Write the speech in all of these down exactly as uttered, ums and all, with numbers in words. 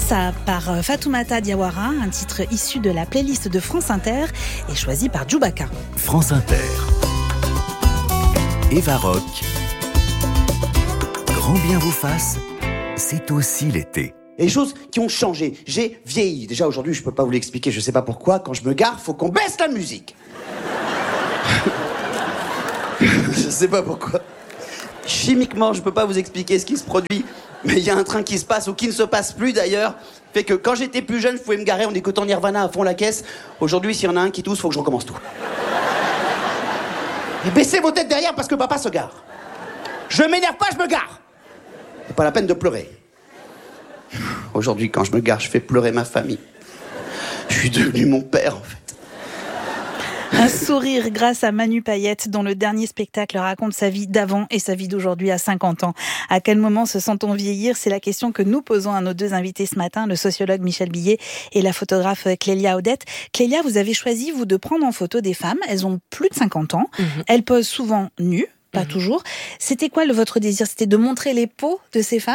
Ça par Fatoumata Diawara, un titre issu de la playlist de France Inter et choisi par Djoubaka. France Inter. Eva Rock. Grand bien vous fasse, c'est aussi l'été. Et les choses qui ont changé. J'ai vieilli. Déjà aujourd'hui, je peux pas vous l'expliquer, je sais pas pourquoi. Quand je me gare, faut qu'on baisse la musique. Je sais pas pourquoi. Chimiquement, je peux pas vous expliquer ce qui se produit, mais il y a un train qui se passe ou qui ne se passe plus d'ailleurs. Fait que quand j'étais plus jeune, je pouvais me garer en écoutant Nirvana à fond la caisse. Aujourd'hui, s'il y en a un qui tousse, faut que je recommence tout. Et baissez vos têtes derrière parce que papa se gare. Je m'énerve pas, je me gare. C'est pas la peine de pleurer. Aujourd'hui, quand je me gare, je fais pleurer ma famille. Je suis devenu mon père, en fait. Un sourire grâce à Manu Payette, dont le dernier spectacle raconte sa vie d'avant et sa vie d'aujourd'hui à cinquante ans. À quel moment se sent-on vieillir ? C'est la question que nous posons à nos deux invités ce matin, le sociologue Michel Billet et la photographe Clélia Odette. Clélia, vous avez choisi, vous, de prendre en photo des femmes. Elles ont plus de cinquante ans. Mmh. Elles posent souvent nues, pas mmh. toujours. C'était quoi le, votre désir ? C'était de montrer les peaux de ces femmes ?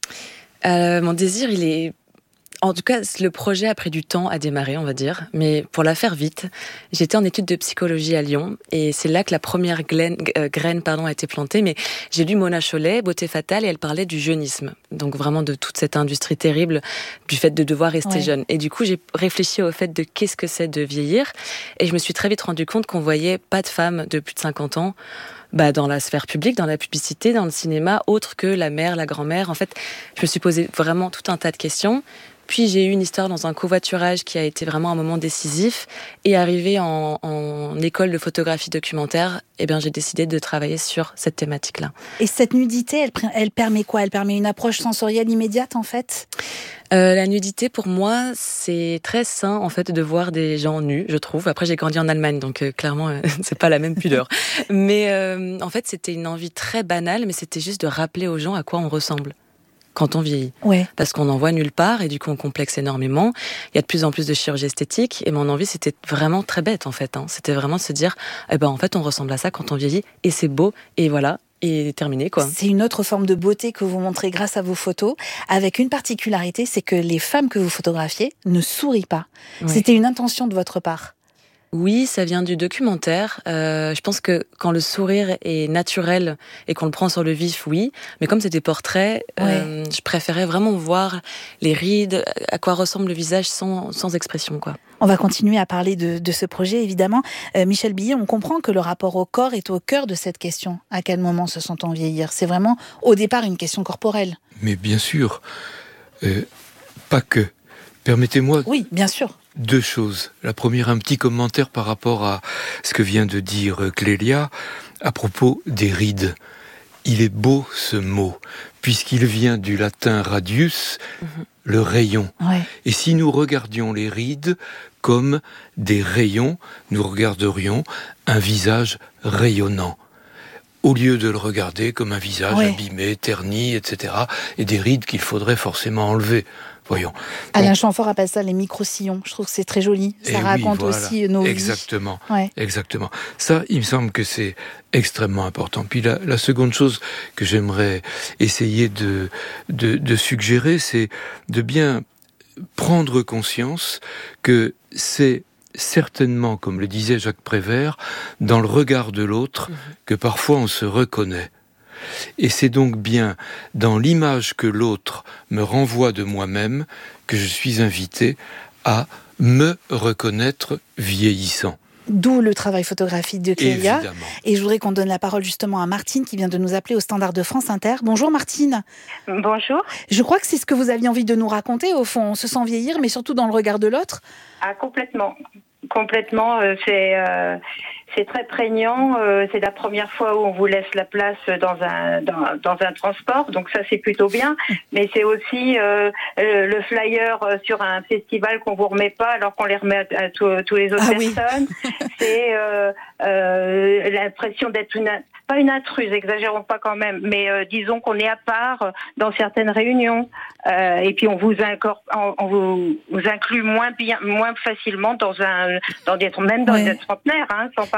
euh, Mon désir, il est... En tout cas, le projet a pris du temps à démarrer, on va dire. Mais pour la faire vite, j'étais en études de psychologie à Lyon. Et c'est là que la première graine, euh, graine pardon, a été plantée. Mais j'ai lu Mona Chollet, Beauté fatale, et elle parlait du jeunisme. Donc vraiment de toute cette industrie terrible, du fait de devoir rester ouais. jeune. Et du coup, j'ai réfléchi au fait de qu'est-ce que c'est de vieillir. Et je me suis très vite rendu compte qu'on voyait pas de femmes de plus de cinquante ans bah, dans la sphère publique, dans la publicité, dans le cinéma, autre que la mère, la grand-mère. En fait, je me suis posé vraiment tout un tas de questions. Puis j'ai eu une histoire dans un covoiturage qui a été vraiment un moment décisif. Et arrivé en, en école de photographie documentaire, eh bien, j'ai décidé de travailler sur cette thématique-là. Et cette nudité, elle, elle permet quoi ? Elle permet une approche sensorielle immédiate, en fait ? Euh, la nudité, pour moi, c'est très sain, en fait, de voir des gens nus, je trouve. Après, j'ai grandi en Allemagne, donc euh, clairement, euh, c'est pas la même pudeur. Mais euh, en fait, c'était une envie très banale, mais c'était juste de rappeler aux gens à quoi on ressemble quand on vieillit. Ouais. Parce qu'on n'en voit nulle part et du coup on complexe énormément. Il y a de plus en plus de chirurgie esthétique et mon envie c'était vraiment très bête en fait. Hein. C'était vraiment de se dire, eh ben en fait on ressemble à ça quand on vieillit et c'est beau et voilà. Et terminé, quoi. C'est une autre forme de beauté que vous montrez grâce à vos photos, avec une particularité, c'est que les femmes que vous photographiez ne sourient pas. Ouais. C'était une intention de votre part. Oui, ça vient du documentaire. Euh, je pense que quand le sourire est naturel et qu'on le prend sur le vif, oui. Mais comme c'est des portraits, ouais. euh, je préférais vraiment voir les rides, à quoi ressemble le visage sans, sans expression, quoi. On va continuer à parler de, de ce projet, évidemment. Euh, Michel Billet, on comprend que le rapport au corps est au cœur de cette question. À quel moment se sent-on vieillir ? C'est vraiment, au départ, une question corporelle. Mais bien sûr, euh, pas que. Permettez-moi... Oui, bien sûr. Deux choses. La première, un petit commentaire par rapport à ce que vient de dire Clélia à propos des rides. Il est beau ce mot, puisqu'il vient du latin radius, mmh. le rayon. Ouais. Et si nous regardions les rides comme des rayons, nous regarderions un visage rayonnant. Au lieu de le regarder comme un visage ouais. abîmé, terni, et cetera, et des rides qu'il faudrait forcément enlever. Voyons. Alain bon. Chamfort appelle ça les micro-sillons. Je trouve que c'est très joli. Ça Et raconte oui, voilà. aussi nos Exactement. vies. Ouais. Exactement. Ça, il me semble que c'est extrêmement important. Puis la, la seconde chose que j'aimerais essayer de, de, de suggérer, c'est de bien prendre conscience que c'est certainement, comme le disait Jacques Prévert, dans le regard de l'autre, mmh. que parfois on se reconnaît. Et c'est donc bien dans l'image que l'autre me renvoie de moi-même que je suis invité à me reconnaître vieillissant. D'où le travail photographique de Clélia. Évidemment. Et je voudrais qu'on donne la parole justement à Martine qui vient de nous appeler au standard de France Inter. Bonjour Martine. Bonjour. Je crois que c'est ce que vous aviez envie de nous raconter. Au fond, on se sent vieillir, mais surtout dans le regard de l'autre. Ah, complètement. Complètement. Euh, c'est... Euh... C'est très prégnant. Euh, c'est la première fois où on vous laisse la place dans un dans, dans un transport, donc ça c'est plutôt bien. Mais c'est aussi euh, le flyer sur un festival qu'on vous remet pas alors qu'on les remet à, à tous les autres ah, personnes. Oui. C'est euh, euh, l'impression d'être une pas une intruse, exagérons pas quand même, mais euh, disons qu'on est à part dans certaines réunions. Euh, et puis on vous incorpore, on, on vous, vous inclut moins bien, moins facilement dans un dans des même dans ouais. des trentenaires, hein, sans parler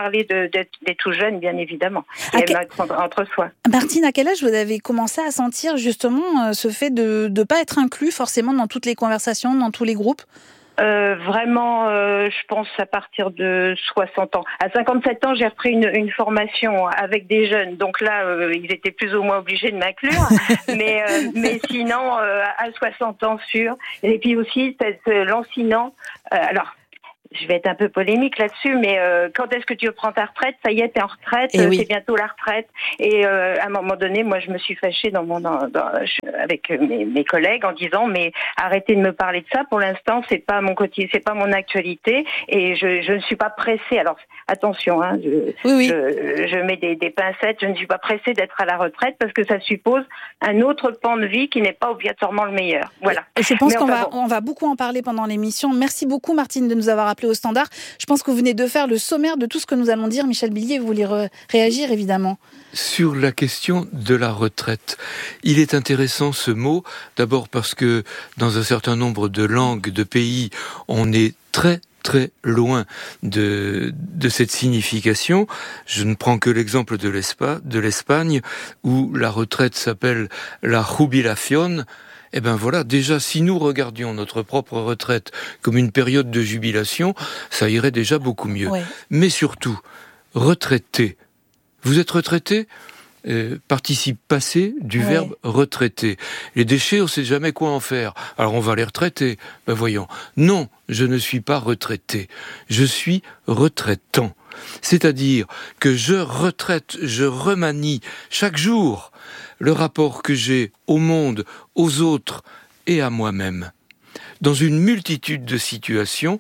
parler de, d'être, d'être tout jeune, bien évidemment. À Et que... mettre entre soi. Martine, à quel âge vous avez commencé à sentir justement euh, ce fait de ne pas être inclus forcément dans toutes les conversations, dans tous les groupes ? Euh, vraiment, euh, je pense à partir de soixante ans. À cinquante-sept ans, j'ai repris une, une formation avec des jeunes. Donc là, euh, ils étaient plus ou moins obligés de m'inclure. mais, euh, mais sinon, euh, à soixante ans sûr. Et puis aussi, cette lancinant. Euh, alors. Je vais être un peu polémique là-dessus, mais euh, quand est-ce que tu prends ta retraite ? Ça y est, t'es en retraite, eh oui. c'est bientôt la retraite. Et euh, à un moment donné, moi, je me suis fâchée dans mon, dans, dans, avec mes, mes collègues en disant, mais arrêtez de me parler de ça. Pour l'instant, c'est pas mon quotidien, c'est pas mon actualité, et je, je ne suis pas pressée. Alors attention, hein, je, oui, oui. je, je mets des, des pincettes. Je ne suis pas pressée d'être à la retraite parce que ça suppose un autre pan de vie qui n'est pas obligatoirement le meilleur. Voilà. Je pense mais qu'on enfin, va, bon. on va beaucoup en parler pendant l'émission. Merci beaucoup, Martine, de nous avoir appelé au standard. Je pense que vous venez de faire le sommaire de tout ce que nous allons dire. Michel Billier, vous voulez re- réagir, évidemment. Sur la question de la retraite, il est intéressant ce mot, d'abord parce que dans un certain nombre de langues, de pays, on est très très loin de, de cette signification. Je ne prends que l'exemple de, l'Espa, de l'Espagne, où la retraite s'appelle la jubilación. Eh ben voilà, déjà, si nous regardions notre propre retraite comme une période de jubilation, ça irait déjà beaucoup mieux. Ouais. Mais surtout, retraité. Vous êtes retraité ? Euh, participe passé du ouais. verbe retraiter. Les déchets, on ne sait jamais quoi en faire. Alors on va les retraiter. Ben voyons. Non, je ne suis pas retraité. Je suis retraitant. C'est-à-dire que je retraite, je remanie chaque jour le rapport que j'ai au monde, aux autres et à moi-même. Dans une multitude de situations,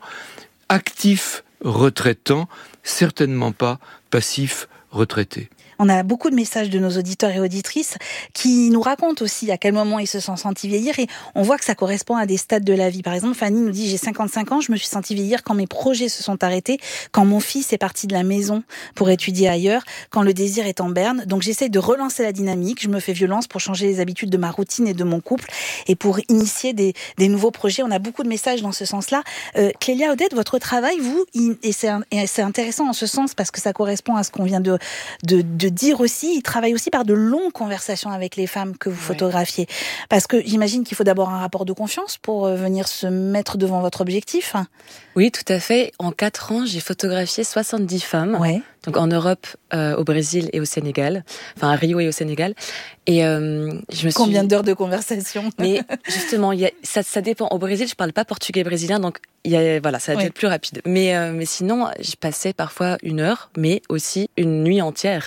actif retraitant, certainement pas passif retraité. On a beaucoup de messages de nos auditeurs et auditrices qui nous racontent aussi à quel moment ils se sont sentis vieillir, et on voit que ça correspond à des stades de la vie. Par exemple, Fanny nous dit « J'ai cinquante-cinq ans, je me suis sentie vieillir quand mes projets se sont arrêtés, quand mon fils est parti de la maison pour étudier ailleurs, quand le désir est en berne. Donc j'essaie de relancer la dynamique, je me fais violence pour changer les habitudes de ma routine et de mon couple et pour initier des, des nouveaux projets. » On a beaucoup de messages dans ce sens-là. Euh, Clélia Odette, votre travail, vous, il, et, c'est, et c'est intéressant en ce sens parce que ça correspond à ce qu'on vient de, de, de dire aussi, il travaille aussi par de longues conversations avec les femmes que vous ouais. photographiez. Parce que j'imagine qu'il faut d'abord un rapport de confiance pour venir se mettre devant votre objectif. Oui, tout à fait. En quatre ans, j'ai photographié soixante-dix femmes. Ouais. Donc en Europe, euh, au Brésil et au Sénégal. Enfin, à Rio et au Sénégal. Et euh, je me suis... Combien d'heures de conversation ? Mais justement, il y a, ça, ça dépend. Au Brésil, je parle pas portugais brésilien, donc il y a, voilà, ça va ouais. être plus rapide. Mais, euh, mais sinon, je passais parfois une heure, mais aussi une nuit entière.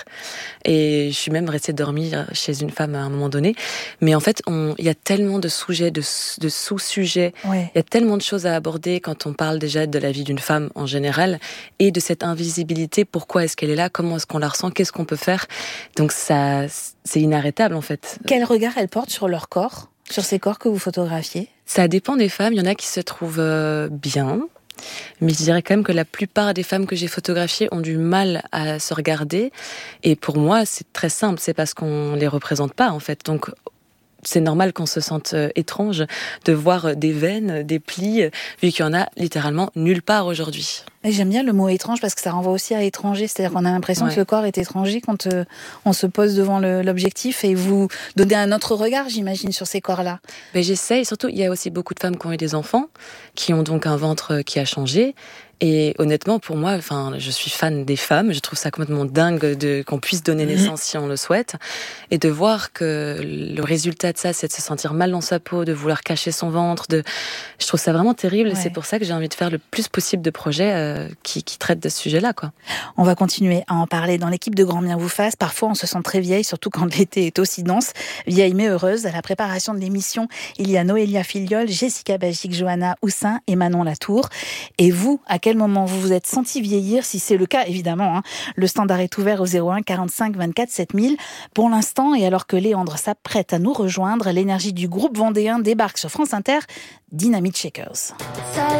Et je suis même restée dormir chez une femme à un moment donné. Mais en fait, on, il y a tellement de sujets, de, de sous-sujets. Ouais. Il y a tellement de choses à aborder quand on parle déjà de la vie d'une femme en général et de cette invisibilité. Pourquoi est-ce qu'elle est là ? Comment est-ce qu'on la ressent ? Qu'est-ce qu'on peut faire ? Donc ça, c'est inarrêtable en fait. Quel regard elle porte sur leur corps ? Sur ces corps que vous photographiez ? Ça dépend des femmes. Il y en a qui se trouvent bien. Mais je dirais quand même que la plupart des femmes que j'ai photographiées ont du mal à se regarder. Et pour moi, c'est très simple. C'est parce qu'on les représente pas, en fait. Donc, c'est normal qu'on se sente étrange de voir des veines, des plis, vu qu'il y en a littéralement nulle part aujourd'hui. Et j'aime bien le mot étrange parce que ça renvoie aussi à étranger. C'est-à-dire qu'on a l'impression ouais. que le corps est étranger quand euh, on se pose devant le, l'objectif, et vous donnez un autre regard, j'imagine, sur ces corps-là. Ben, j'essaie. Surtout, il y a aussi beaucoup de femmes qui ont eu des enfants, qui ont donc un ventre qui a changé. Et honnêtement, pour moi, enfin, je suis fan des femmes. Je trouve ça complètement dingue de, qu'on puisse donner naissance si on le souhaite. Et de voir que le résultat de ça, c'est de se sentir mal dans sa peau, de vouloir cacher son ventre. De... Je trouve ça vraiment terrible. Ouais. Et c'est pour ça que j'ai envie de faire le plus possible de projets euh, qui, qui traitent de ce sujet-là, quoi. On va continuer à en parler dans l'équipe de Grand Bien vous fasse. Parfois, on se sent très vieille, surtout quand l'été est aussi dense. Vieille mais heureuse. À la préparation de l'émission, il y a Noélia Filiol, Jessica Bagic, Johanna Houssin et Manon Latour. Et vous, à quel moment vous vous êtes senti vieillir? Si c'est le cas, évidemment, hein, le standard est ouvert au zéro un quarante-cinq vingt-quatre sept mille. Pour l'instant, et alors que Léandre s'apprête à nous rejoindre, l'énergie du groupe vendéen débarque sur France Inter, Dynamite Shakers.